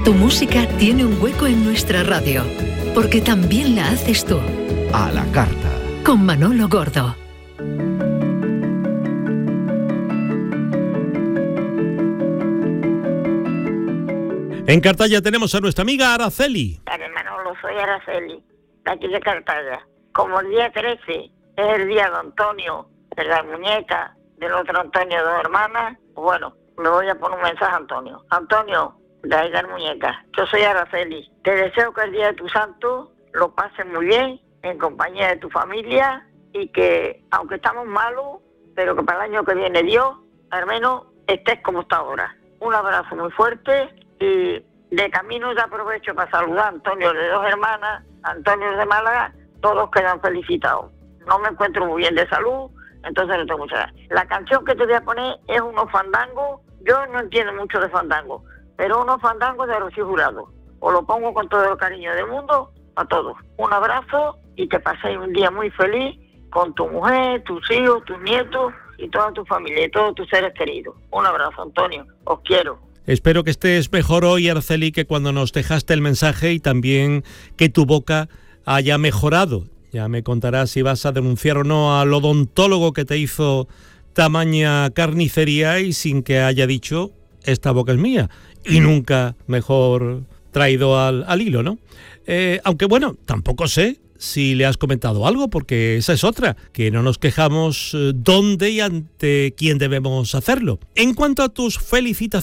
Tu música tiene un hueco en nuestra radio, porque también la haces tú. A la carta. Con Manolo Gordo. En Cartaya tenemos a nuestra amiga Araceli. Manolo, soy Araceli, de aquí de Cartaya. Como el día 13 es el día de Antonio, de la muñeca, del otro Antonio, de dos hermanas, bueno, le voy a poner un mensaje a Antonio. Antonio, de ahí de la muñeca, yo soy Araceli. Te deseo que el día de tu santo lo pases muy bien, en compañía de tu familia, y que, aunque estamos malos, pero que para el año que viene Dios, al menos estés como está ahora. Un abrazo muy fuerte. Y de camino ya aprovecho para saludar a Antonio de dos hermanas, Antonio de Málaga, todos quedan felicitados. No me encuentro muy bien de salud, entonces no tengo mucha ganas. La canción que te voy a poner es unos fandangos. Yo no entiendo mucho de fandango, pero unos fandangos de Rocío Jurado. Os lo pongo con todo el cariño del mundo a todos. Un abrazo y que paséis un día muy feliz con tu mujer, tus hijos, tus nietos y toda tu familia y todos tus seres queridos. Un abrazo, Antonio. Os quiero. Espero que estés mejor hoy, Araceli, que cuando nos dejaste el mensaje, y también que tu boca haya mejorado. Ya me contarás si vas a denunciar o no al odontólogo que te hizo tamaña carnicería y sin que haya dicho, esta boca es mía. Y nunca mejor traído al hilo, ¿no? Aunque bueno, tampoco sé si le has comentado algo, porque esa es otra, que no nos quejamos dónde y ante quién debemos hacerlo. En cuanto a tus felicitaciones,